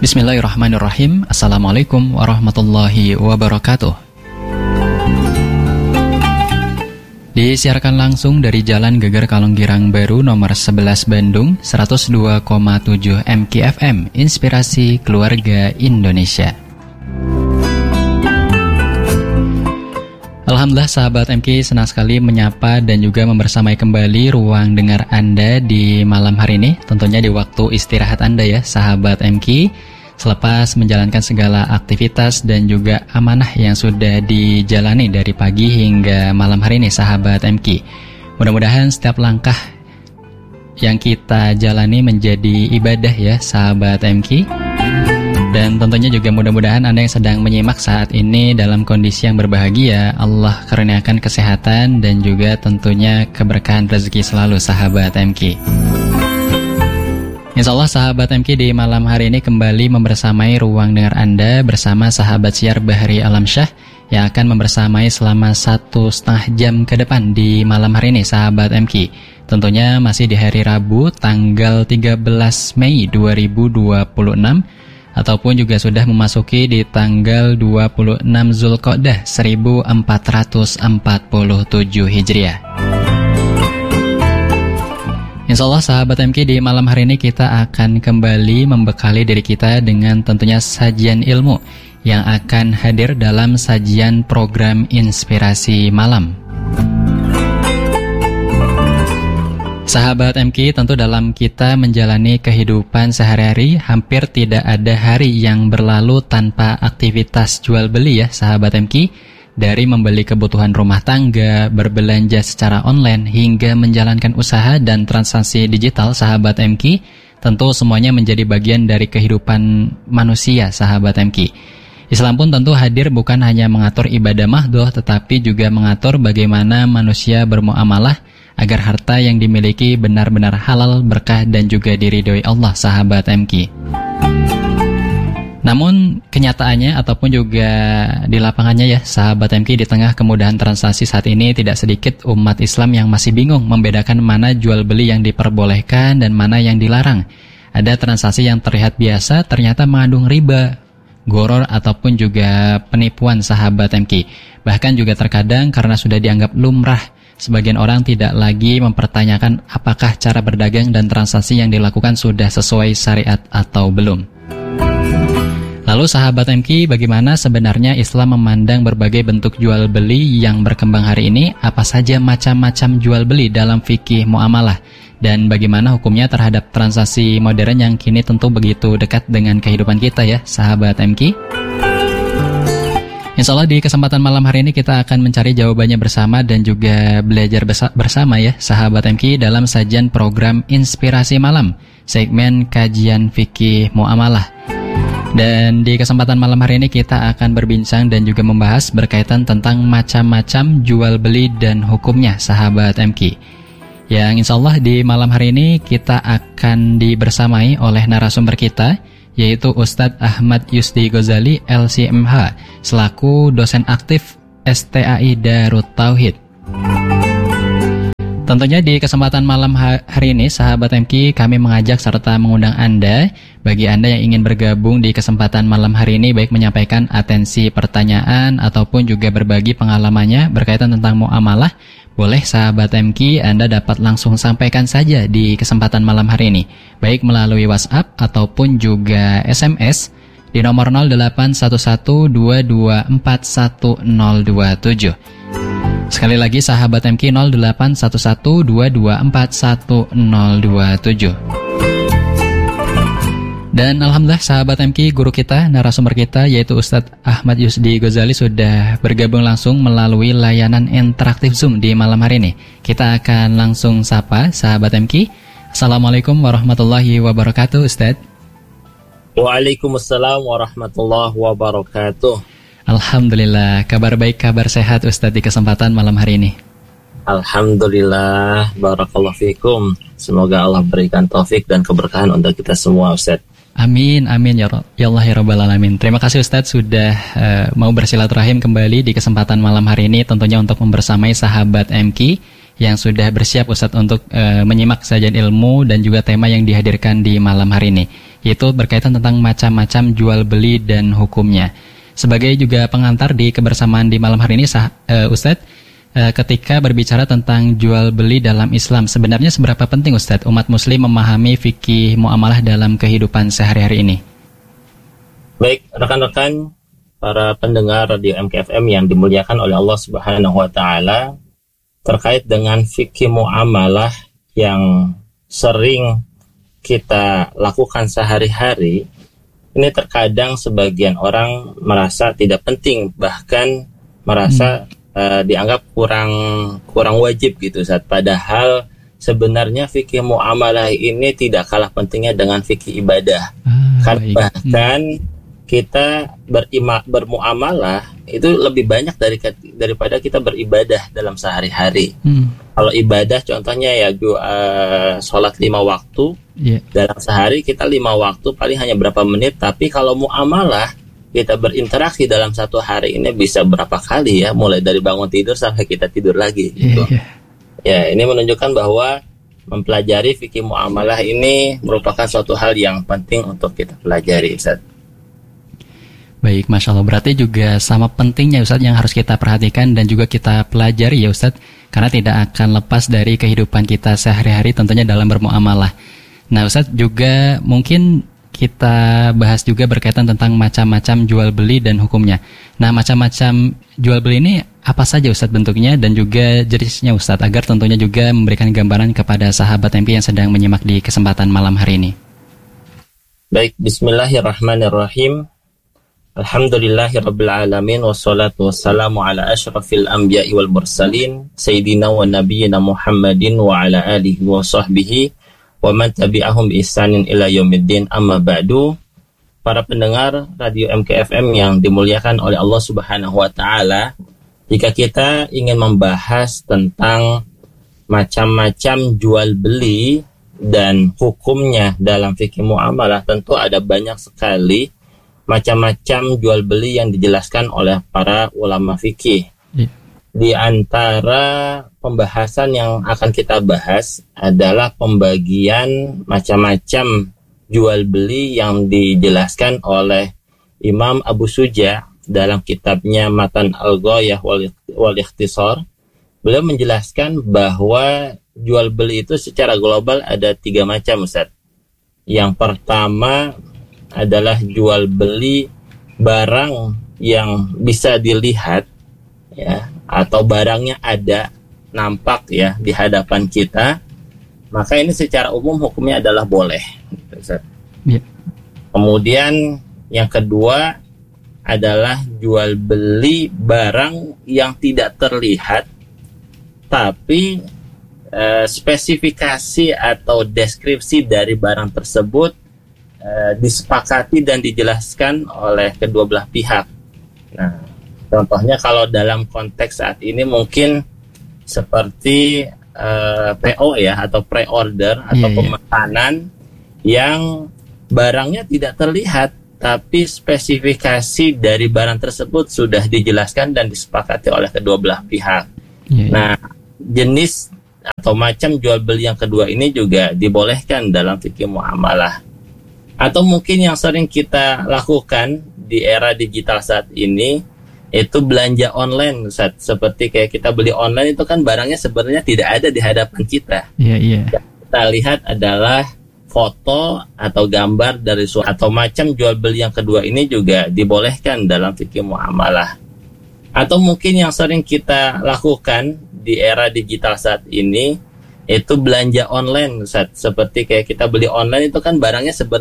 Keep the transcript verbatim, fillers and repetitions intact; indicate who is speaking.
Speaker 1: Bismillahirrahmanirrahim. Assalamualaikum warahmatullahi wabarakatuh. Disiarkan langsung dari Jalan Geger Kalonggirang Baru nomor sebelas Bandung, seratus dua koma tujuh M K F M, Inspirasi Keluarga Indonesia. Alhamdulillah sahabat M K, senang sekali menyapa dan juga membersamai kembali ruang dengar Anda di malam hari ini. Tentunya di waktu istirahat Anda ya sahabat M K, selepas menjalankan segala aktivitas dan juga amanah yang sudah dijalani dari pagi hingga malam hari ini sahabat M K. Mudah-mudahan setiap langkah yang kita jalani menjadi ibadah ya sahabat M K. Dan tentunya juga mudah-mudahan Anda yang sedang menyimak saat ini dalam kondisi yang berbahagia, Allah karuniakan kesehatan dan juga tentunya keberkahan rezeki selalu sahabat M K. Insyaallah sahabat M K, di malam hari ini kembali membersamai ruang dengar Anda bersama sahabat siar Bahri Alamsyah yang akan membersamai selama satu setengah jam ke depan di malam hari ini sahabat M K. Tentunya masih di hari Rabu tanggal tiga belas Mei dua ribu dua puluh enam ataupun juga sudah memasuki di tanggal dua puluh enam Zulqa'dah seribu empat ratus empat puluh tujuh Hijriah. Insyaallah sahabat M K, di malam hari ini kita akan kembali membekali diri kita dengan tentunya sajian ilmu yang akan hadir dalam sajian program Inspirasi Malam. Sahabat M K, tentu dalam kita menjalani kehidupan sehari-hari hampir tidak ada hari yang berlalu tanpa aktivitas jual beli ya sahabat M K. Dari membeli kebutuhan rumah tangga, berbelanja secara online, hingga menjalankan usaha dan transaksi digital sahabat M K, tentu semuanya menjadi bagian dari kehidupan manusia sahabat M K. Islam pun tentu hadir bukan hanya mengatur ibadah mahdoh, tetapi juga mengatur bagaimana manusia bermuamalah agar harta yang dimiliki benar-benar halal, berkah, dan juga diridhoi Allah sahabat M K. Namun kenyataannya ataupun juga di lapangannya ya sahabat M K, di tengah kemudahan transaksi saat ini tidak sedikit umat Islam yang masih bingung membedakan mana jual beli yang diperbolehkan dan mana yang dilarang. Ada transaksi yang terlihat biasa ternyata mengandung riba, goror ataupun juga penipuan sahabat M K. Bahkan juga terkadang karena sudah dianggap lumrah, sebagian orang tidak lagi mempertanyakan apakah cara berdagang dan transaksi yang dilakukan sudah sesuai syariat atau belum. Lalu sahabat M K, bagaimana sebenarnya Islam memandang berbagai bentuk jual beli yang berkembang hari ini? Apa saja macam-macam jual beli dalam fikih muamalah? Dan bagaimana hukumnya terhadap transaksi modern yang kini tentu begitu dekat dengan kehidupan kita ya sahabat M K? Insyaallah di kesempatan malam hari ini kita akan mencari jawabannya bersama dan juga belajar bersama ya sahabat M K dalam sajian program Inspirasi Malam, segmen kajian fikih muamalah. Dan di kesempatan malam hari ini kita akan berbincang dan juga membahas berkaitan tentang macam-macam jual beli dan hukumnya sahabat M K. Yang insyaallah di malam hari ini kita akan dibersamai oleh narasumber kita, yaitu Ustadz Ahmad Yusdi Ghazali L C M H selaku dosen aktif S T A I Darut Tauhid. Tentunya di kesempatan malam hari ini sahabat M K, kami mengajak serta mengundang Anda, bagi Anda yang ingin bergabung di kesempatan malam hari ini, baik menyampaikan atensi pertanyaan ataupun juga berbagi pengalamannya berkaitan tentang muamalah, boleh sahabat M K Anda dapat langsung sampaikan saja di kesempatan malam hari ini, baik melalui WhatsApp ataupun juga S M S di nomor nol delapan satu satu dua dua empat satu nol dua tujuh. Sekali lagi sahabat M K, nol delapan satu satu dua dua empat satu nol dua tujuh. Dan alhamdulillah sahabat M K, guru kita, narasumber kita yaitu Ustadz Ahmad Yusdi Ghazali sudah bergabung langsung melalui layanan interaktif Zoom di malam hari ini. Kita akan langsung sapa sahabat M K. Assalamualaikum warahmatullahi wabarakatuh Ustadz.
Speaker 2: Waalaikumsalam warahmatullahi wabarakatuh.
Speaker 1: Alhamdulillah, kabar baik, kabar sehat Ustadz di kesempatan malam hari ini.
Speaker 2: Alhamdulillah, barakallahu fikum. Semoga Allah berikan taufik dan keberkahan untuk kita semua Ustadz.
Speaker 1: Amin, amin ya Allah ya Rabbal Alamin. Terima kasih Ustadz sudah uh, mau bersilaturahim kembali di kesempatan malam hari ini, tentunya untuk membersamai sahabat M K yang sudah bersiap Ustadz untuk uh, menyimak sajian ilmu dan juga tema yang dihadirkan di malam hari ini. yaitu berkaitan tentang macam-macam jual beli dan hukumnya. Sebagai juga pengantar di kebersamaan di malam hari ini, sah, uh, Ustadz, uh, ketika berbicara tentang jual beli dalam Islam, sebenarnya seberapa penting Ustadz umat muslim memahami fikih muamalah dalam kehidupan sehari-hari ini?
Speaker 2: Baik, rekan-rekan para pendengar radio M K F M yang dimuliakan oleh Allah Subhanahu wa taala, terkait dengan fikih muamalah yang sering kita lakukan sehari-hari, ini terkadang sebagian orang merasa tidak penting, bahkan merasa hmm. uh, dianggap kurang kurang wajib gitu, Ustaz. Padahal sebenarnya fikih muamalah ini tidak kalah pentingnya dengan fikih ibadah. Ah, Karena baik. bahkan hmm. kita berima, bermuamalah itu lebih banyak dari daripada kita beribadah dalam sehari-hari. Hmm. Kalau ibadah contohnya ya uh, sholat lima waktu, yeah. dalam sehari kita lima waktu paling hanya berapa menit. Tapi kalau muamalah kita berinteraksi dalam satu hari ini bisa berapa kali ya, mulai dari bangun tidur sampai kita tidur lagi. Gitu. Yeah, yeah. Ya, ini menunjukkan bahwa mempelajari fikih muamalah ini merupakan suatu hal yang penting untuk kita pelajari, Ustaz.
Speaker 1: Baik, Masya Allah. Berarti juga sama pentingnya Ustadz yang harus kita perhatikan dan juga kita pelajari ya Ustadz, karena tidak akan lepas dari kehidupan kita sehari-hari tentunya dalam bermuamalah. Nah Ustadz, juga mungkin kita bahas juga berkaitan tentang macam-macam jual beli dan hukumnya. Nah macam-macam jual beli ini apa saja Ustadz bentuknya dan juga jenisnya Ustadz, agar tentunya juga memberikan gambaran kepada sahabat M P yang sedang menyimak di kesempatan malam hari ini.
Speaker 2: Baik, bismillahirrahmanirrahim. Alhamdulillahirabbil alamin, wassalatu wassalamu ala asyrafil anbiya'i wal mursalin sayyidina wa nabiyyina Muhammadin wa ala alihi wa sahbihi wa man tabi'ahum bi ihsanin ila yaumiddin, amma ba'du. Para pendengar radio M K F M yang dimuliakan oleh Allah Subhanahu wa taala, jika kita ingin membahas tentang macam-macam jual beli dan hukumnya dalam fikih muamalah, tentu ada banyak sekali macam-macam jual beli yang dijelaskan oleh para ulama fikih. Yeah. Di antara pembahasan yang akan kita bahas adalah pembagian macam-macam jual beli yang dijelaskan oleh Imam Abu Suja dalam kitabnya Matan Al-Ghayah wal Ikhtisar. Beliau menjelaskan bahwa jual beli itu secara global ada tiga macam, Ustaz. Yang pertama adalah jual beli barang yang bisa dilihat ya, atau barangnya ada, nampak ya di hadapan kita, maka ini secara umum hukumnya adalah boleh. Ya. Kemudian yang kedua adalah jual beli barang yang tidak terlihat, tapi eh, spesifikasi atau deskripsi dari barang tersebut disepakati dan dijelaskan oleh kedua belah pihak. Nah, contohnya kalau dalam konteks saat ini mungkin seperti uh, P O ya, atau pre-order atau yeah, pemesanan yeah. yang barangnya tidak terlihat tapi spesifikasi dari barang tersebut sudah dijelaskan dan disepakati oleh kedua belah pihak. Yeah, yeah. Nah, jenis atau macam jual beli yang kedua ini juga dibolehkan dalam fikih muamalah. Atau mungkin yang sering kita lakukan di era digital saat ini itu belanja online, Ustaz. Seperti kayak kita beli online itu kan barangnya sebenarnya tidak ada di hadapan kita. Iya, iya. Yang kita lihat adalah foto atau gambar dari suatu atau macam jual beli yang kedua ini juga dibolehkan dalam fikih muamalah. Atau mungkin yang sering kita lakukan di era digital saat ini itu belanja online, Ustaz. Seperti kayak kita beli online itu kan barangnya sebenarnya